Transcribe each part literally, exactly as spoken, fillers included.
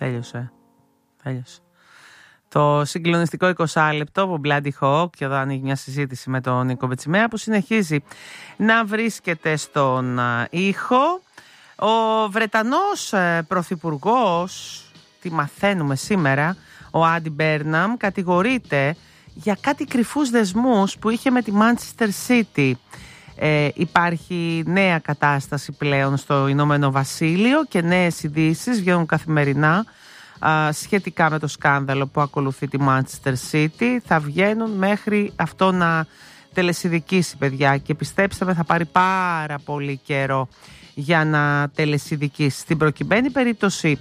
τέλειωσε. Τέλειωσε. Το συγκλονιστικό είκοσι λεπτό από Bloody Hawk, και εδώ ανοίγει μια συζήτηση με τον Νίκο Μπετσιμέα, που συνεχίζει να βρίσκεται στον ήχο. Ο Βρετανός πρωθυπουργός, τι μαθαίνουμε σήμερα, ο Άντι Μπέρναμ, κατηγορείται για κάτι κρυφούς δεσμούς που είχε με τη Manchester City. Ε, υπάρχει νέα κατάσταση πλέον στο Ηνωμένο Βασίλειο και νέες ειδήσεις βγαίνουν καθημερινά α, σχετικά με το σκάνδαλο που ακολουθεί τη Manchester City. Θα βγαίνουν μέχρι αυτό να τελεσιδικήσει, παιδιά, και πιστέψτε με, θα πάρει πάρα πολύ καιρό για να τελεσιδικήσει. Στην προκειμένη περίπτωση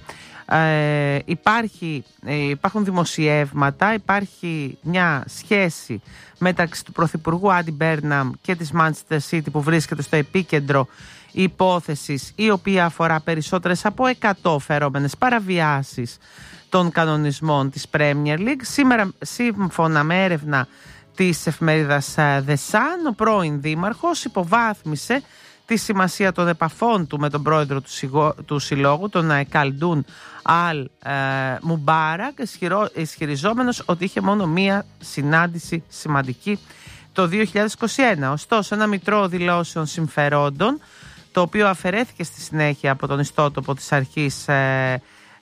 ε, υπάρχει, ε, υπάρχουν δημοσιεύματα, υπάρχει μια σχέση μεταξύ του Πρωθυπουργού Άντι Μπέρναμ και της Manchester City που βρίσκεται στο επίκεντρο υπόθεσης, η οποία αφορά περισσότερες από εκατό φερόμενες παραβιάσεις των κανονισμών της Premier League. Σήμερα, σύμφωνα με έρευνα της εφημερίδας The Sun, ο πρώην δήμαρχος υποβάθμισε τη σημασία των επαφών του με τον πρόεδρο του, συγω... του συλλόγου, τον Καλντούν Αλ Μουμπάρακ, ισχυριζόμενος ότι είχε μόνο μία συνάντηση σημαντική το δύο χιλιάδες είκοσι ένα. Ωστόσο, ένα μητρό δηλώσεων συμφερόντων, το οποίο αφαιρέθηκε στη συνέχεια από τον ιστότοπο της αρχής, ε,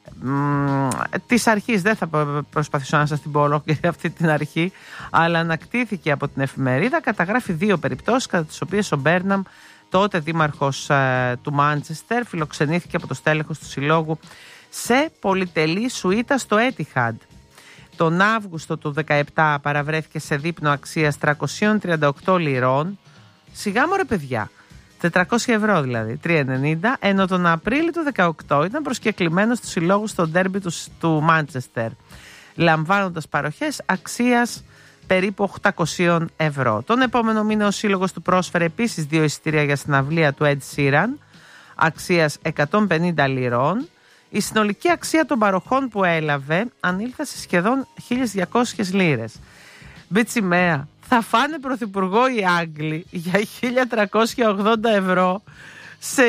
μ, της αρχής, δεν θα προσπαθήσω να σας την πω ολόκληρη αυτή την αρχή, αλλά ανακτήθηκε από την εφημερίδα, καταγράφει δύο περιπτώσεις κατά τις οποίες ο Μπέρναμ, τότε δήμαρχος ε, του Μάντσεστερ, φιλοξενήθηκε από το στέλεχος του συλλόγου σε πολυτελή σουίτα στο Etihad. Τον Αύγουστο του δύο χιλιάδες δεκαεπτά παραβρέθηκε σε δείπνο αξίας τριακόσιες τριάντα οκτώ λιρών, σιγά μωρέ παιδιά, τετρακόσια ευρώ δηλαδή, τριακόσια ενενήντα, ενώ τον Απρίλιο του δύο χιλιάδες δεκαοκτώ ήταν προσκεκλημένος του συλλόγου στο ντέρμπι του, του Μάντσεστερ, λαμβάνοντας παροχές αξίας περίπου οκτακόσια ευρώ. Τον επόμενο μήνα ο σύλλογος του πρόσφερε επίσης δύο εισιτήρια για συναυλία του Ed Sheeran αξίας εκατόν πενήντα λιρών. Η συνολική αξία των παροχών που έλαβε ανήλθε σε σχεδόν χίλιες διακόσιες λίρες. Μπιτσιμέα, θα φάνε πρωθυπουργό οι Άγγλοι για χίλια τριακόσια ογδόντα ευρώ σε,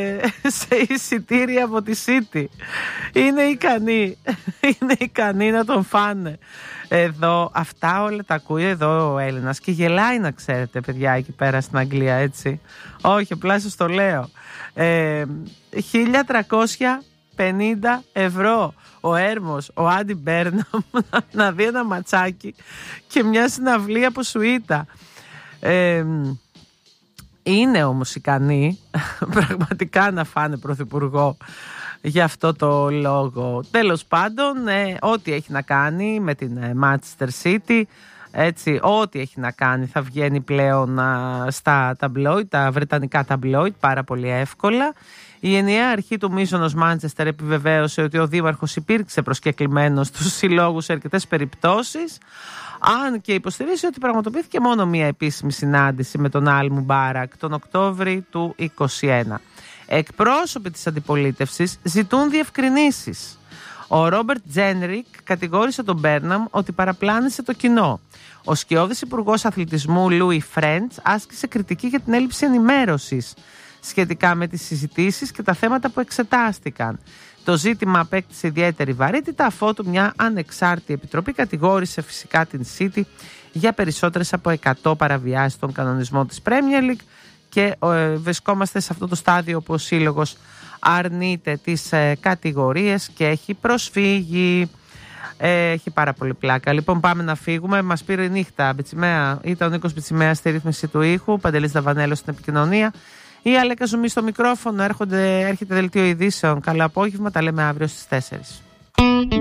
σε εισιτήρια από τη City. Είναι ικανοί, είναι ικανοί να τον φάνε. Εδώ αυτά όλα τα ακούει εδώ ο Έλληνας και γελάει, να ξέρετε, παιδιά, εκεί πέρα στην Αγγλία, έτσι. Όχι, απλά σας το λέω. Ε, χίλια τριακόσια πενήντα ευρώ ο Έρμος, ο Άντι Μπέρναμ να δει ένα ματσάκι και μια συναυλία από σουίτα. Ε, είναι όμως ικανοί πραγματικά να φάνε πρωθυπουργό για αυτό το λόγο. Τέλος πάντων, ε, ό,τι έχει να κάνει με την ε, Manchester City, έτσι, ό,τι έχει να κάνει θα βγαίνει πλέον α, στα ταμπλόιτ, τα βρετανικά ταμπλόιτ, πάρα πολύ εύκολα. Η ενιαία αρχή του μείζωνος Μάντσεστερ επιβεβαίωσε ότι ο δήμαρχος υπήρξε προσκεκλημένος στους συλλόγους σε αρκετές περιπτώσεις, αν και υποστηρίζει ότι πραγματοποιήθηκε μόνο μία επίσημη συνάντηση με τον Αλ Μουμπάρακ τον Οκτώβρη του είκοσι ένα. Εκπρόσωποι της αντιπολίτευσης ζητούν διευκρινήσεις. Ο Ρόμπερτ Τζένρικ κατηγόρησε τον Μπέρναμ ότι παραπλάνησε το κοινό. Ο σκιώδης υπουργός αθλητισμού Λούι Φρέντς άσκησε κριτική για την έλλειψη ενημέρωσης σχετικά με τις συζητήσεις και τα θέματα που εξετάστηκαν. Το ζήτημα απέκτησε ιδιαίτερη βαρύτητα αφότου μια ανεξάρτητη επιτροπή κατηγόρησε φυσικά την City για περισσότερες από εκατό παραβιάσεις των κανονισμών της Premier League και ε, βρισκόμαστε σε αυτό το στάδιο που ο σύλλογος αρνείται τις ε, κατηγορίες και έχει προσφύγει. Ε, έχει πάρα πολύ πλάκα. Λοιπόν, πάμε να φύγουμε. Μας πήρε η νύχτα. Μπιτσιμέα, ήταν ο Νίκος Μπιτσιμέας στη ρύθμιση του ήχου, Παντελής Δαβανέλος στην επικοινωνία. Η Αλέκα Ζουμί στο μικρόφωνο. Έρχονται, έρχεται δελτίο ειδήσεων. Καλό απόγευμα. Τα λέμε αύριο στις τέσσερις.